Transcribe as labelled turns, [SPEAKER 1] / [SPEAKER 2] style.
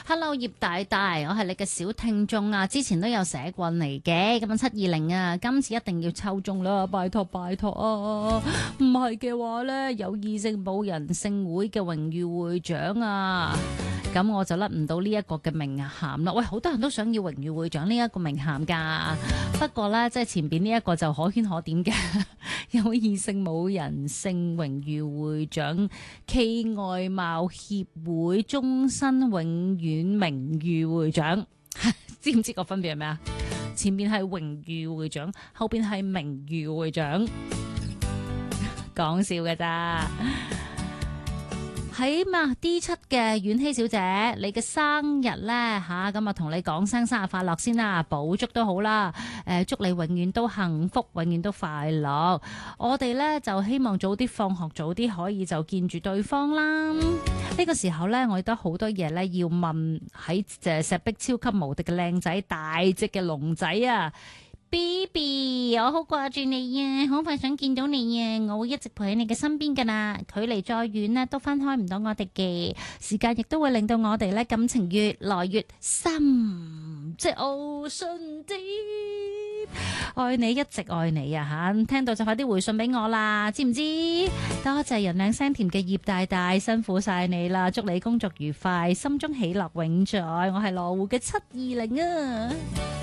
[SPEAKER 1] Hello 葉大大，我係你嘅小聽眾啊，之前都有寫過嚟嘅，咁啊720啊，今次一定要抽中啦，拜託拜託啊！唔係嘅話呢，有異性冇人性會嘅榮譽會長啊，咁我就甩唔到呢一個嘅名銜啦。喂，好多人都想要榮譽會長呢一個名銜噶，不過呢，即係前邊呢一個就可圈可點嘅，有異性冇人性榮譽會長暨外貌協會終身永遠名譽會長，知唔知個分別係咩啊？前面係榮譽會長，後邊係名譽會長，講笑㗎咋。喺D7嘅婉希小姐，你嘅生日呢？吓，咁啊同你講聲生日快樂先啦，補祝都好啦，祝你永遠都幸福，永遠都快樂。我哋呢，就希望早啲放學，早啲可以就見住對方啦。呢個時候呢，我亦都好多嘢呢要問喺石壁超級無敵嘅靚仔大隻嘅龍仔啊！BB， 我好掛住你啊，好快想見到你啊，我會一直陪喺你嘅身邊噶啦，距離再遠呢都分開唔到我哋嘅時間，亦都會令到我哋咧感情越來越深，即係 Ocean Deep， 愛你一直愛你啊吓，聽到就快啲回信俾我啦，知唔知？多謝人靚聲甜嘅葉大大，辛苦晒你啦，祝你工作愉快，心中喜樂永在，我係羅湖嘅720啊。